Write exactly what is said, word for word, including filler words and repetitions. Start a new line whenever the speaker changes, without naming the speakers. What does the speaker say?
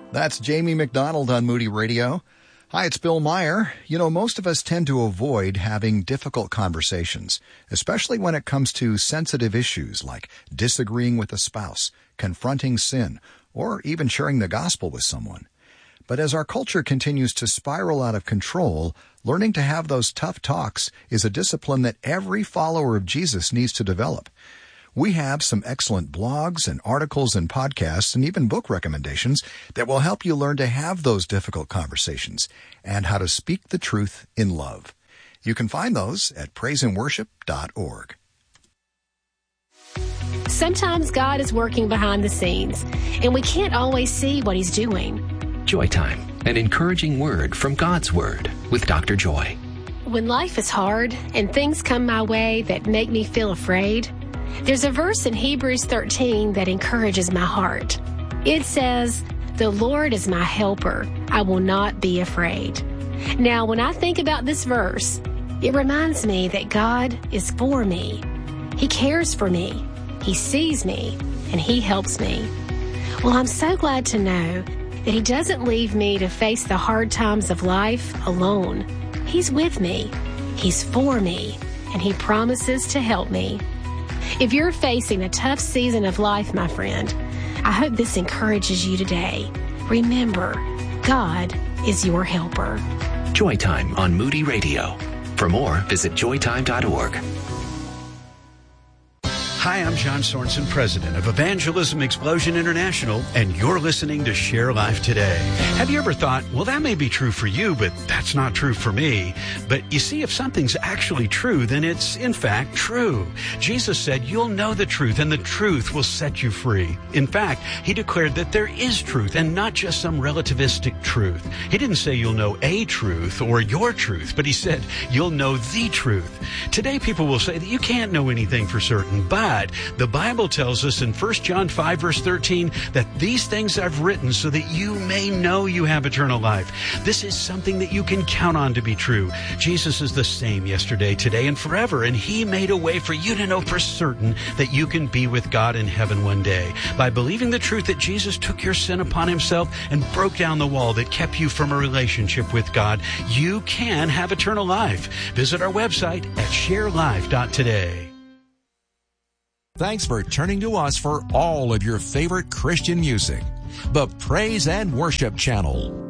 That's Jamie McDonald on Moody Radio. Hi, it's Bill Meyer. You know, most of us tend to avoid having difficult conversations, especially when it comes to sensitive issues like disagreeing with a spouse, confronting sin, or even sharing the gospel with someone. But as our culture continues to spiral out of control, learning to have those tough talks is a discipline that every follower of Jesus needs to develop. We have some excellent blogs and articles and podcasts and even book recommendations that will help you learn to have those difficult conversations and how to speak the truth in love. You can find those at praise and worship dot org.
Sometimes God is working behind the scenes, and we can't always see what He's doing.
Joy Time, an encouraging word from God's Word with Doctor Joy.
When life is hard and things come my way that make me feel afraid, there's a verse in Hebrews thirteen that encourages my heart. It says, "The Lord is my helper. I will not be afraid." Now, when I think about this verse, it reminds me that God is for me. He cares for me. He sees me, and He helps me. Well, I'm so glad to know that He doesn't leave me to face the hard times of life alone. He's with me. He's for me, and He promises to help me. If you're facing a tough season of life, my friend, I hope this encourages you today. Remember, God is your helper.
Joy Time on Moody Radio. For more, visit joy time dot org.
Hi, I'm John Sorensen, president of Evangelism Explosion International, and you're listening to Share Life Today. Have you ever thought, well, that may be true for you, but that's not true for me? But you see, if something's actually true, then it's in fact true. Jesus said, you'll know the truth, and the truth will set you free. In fact, He declared that there is truth, and not just some relativistic truth. He didn't say you'll know a truth or your truth, but He said you'll know the truth. Today, people will say that you can't know anything for certain, but the Bible tells us in First John five, verse thirteen, that these things I've written so that you may know you have eternal life. This is something that you can count on to be true. Jesus is the same yesterday, today, and forever, and He made a way for you to know for certain that you can be with God in heaven one day. By believing the truth that Jesus took your sin upon Himself and broke down the wall that kept you from a relationship with God, you can have eternal life. Visit our website at share life dot today.
Thanks for turning to us for all of your favorite Christian music. The Praise and Worship Channel.